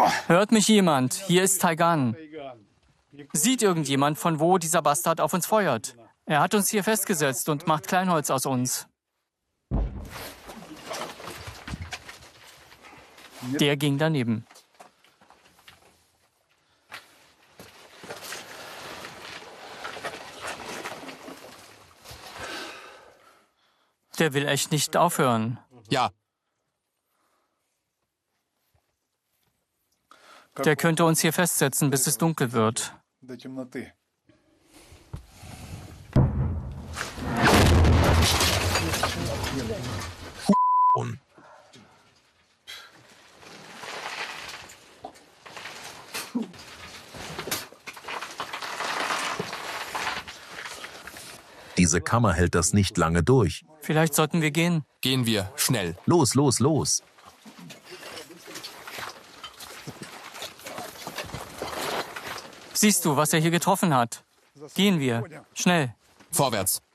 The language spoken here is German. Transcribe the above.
Hört mich jemand? Hier ist Taigan. Sieht irgendjemand, von wo dieser Bastard auf uns feuert? Er hat uns hier festgesetzt und macht Kleinholz aus uns. Der ging daneben. Der will echt nicht aufhören. Ja. Der könnte uns hier festsetzen, bis es dunkel wird. Diese Kammer hält das nicht lange durch. Vielleicht sollten wir gehen. Gehen wir, schnell. Los, los, los. Siehst du, was er hier getroffen hat? Gehen wir. Schnell. Vorwärts.